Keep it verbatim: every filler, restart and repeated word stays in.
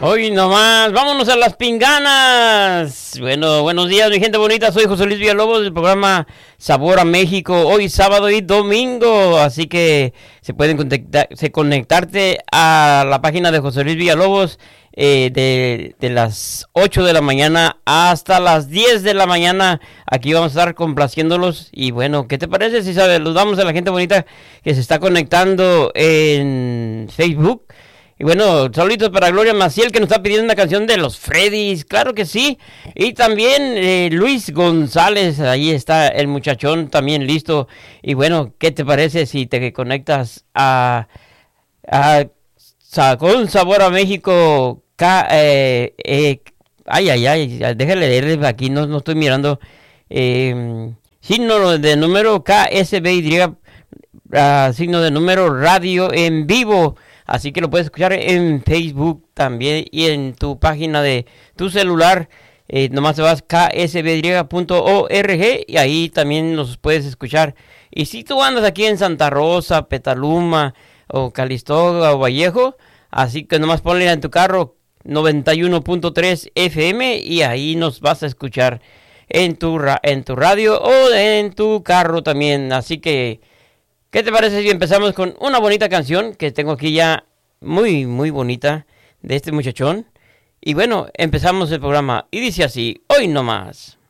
Hoy nomás, vámonos a las pinganas. Bueno, buenos días mi gente bonita, soy José Luis Villalobos del programa Sabor a México, hoy sábado y domingo, así que se pueden conectar, se conectarte a la página de José Luis Villalobos eh, de, de las ocho de la mañana hasta las diez de la mañana. Aquí vamos a estar complaciéndolos y bueno, ¿qué te parece si saludamos a la gente bonita que se está conectando en Facebook? Y bueno, saluditos para Gloria Maciel que nos está pidiendo una canción de los Freddys, claro que sí. Y también eh, Luis González, ahí está el muchachón también listo. Y bueno, ¿qué te parece si te conectas a, a, a con Sabor a México? K, eh, eh, ay, ay, ay, déjale leer aquí, no, no estoy mirando. Eh, signo de número K S B Y, uh, signo de número radio en vivo. Así que lo puedes escuchar en Facebook también y en tu página de tu celular. Eh, nomás te vas k s b y punto org y ahí también nos puedes escuchar. Y si tú andas aquí en Santa Rosa, Petaluma o Calistoga o Vallejo, así que nomás ponle en tu carro noventa y uno punto tres F M y ahí nos vas a escuchar en tu, ra- en tu radio o en tu carro también. Así que ¿qué te parece si empezamos con una bonita canción que tengo aquí ya muy, muy bonita de este muchachón? Y bueno, empezamos el programa y dice así, hoy nomás.